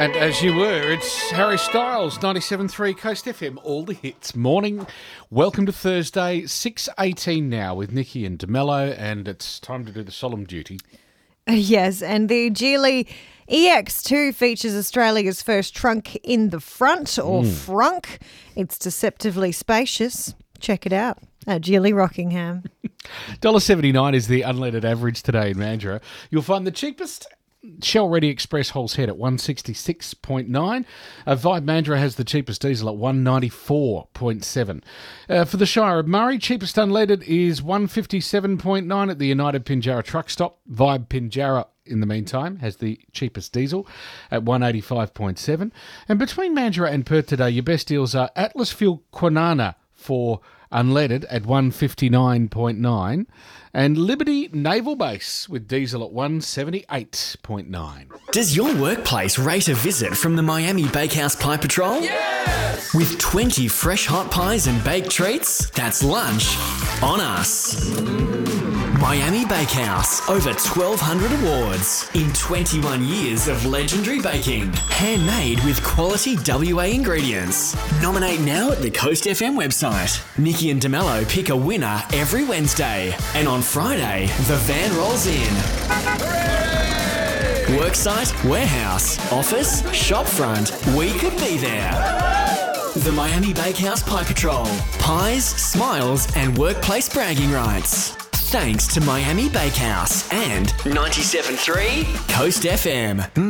And as you were, it's Harry Styles, 97.3 Coast FM, all the hits. Morning. Welcome to Thursday, 6:18 now with Nikki and DeMello, and it's time to do the solemn duty. Yes, and the Geely EX2 features Australia's first trunk in the front, or frunk. It's deceptively spacious. Check it out at Geely Rockingham. $1.79 is the unleaded average today in Mandurah. You'll find the cheapest Shell Ready Express Halls Head at 166.9. Vibe Mandurah has the cheapest diesel at 194.7. For the Shire of Murray, cheapest unleaded is 157.9 at the United Pinjarra Truck Stop. Vibe Pinjarra, in the meantime, has the cheapest diesel at 185.7. And between Mandurah and Perth today, your best deals are Atlas Fuel Kwinana for unleaded at 159.9 and Liberty Naval Base with diesel at 178.9. Does your workplace rate a visit from the Miami Bakehouse Pie Patrol? Yes! With 20 fresh hot pies and baked treats, that's lunch on us. Miami Bakehouse, over 1,200 awards in 21 years of legendary baking. Handmade with quality WA ingredients. Nominate now at the Coast FM website. Nikki and DeMello pick a winner every Wednesday. And on Friday, the van rolls in. Hooray! Worksite, warehouse, office, shopfront, we could be there. The Miami Bakehouse Pie Patrol. Pies, smiles, and workplace bragging rights. Thanks to Miami Bakehouse and 97.3 Coast FM.